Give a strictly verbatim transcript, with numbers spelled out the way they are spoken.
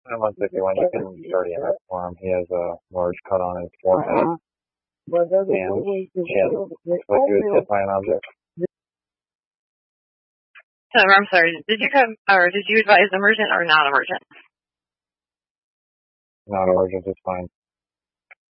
I want to when you can start in that for him. He has a large cut on his forehead and chin. Like he was hit by an object. So I'm sorry. Did you come or did you advise emergent or not emergent? Not emergent, it's fine.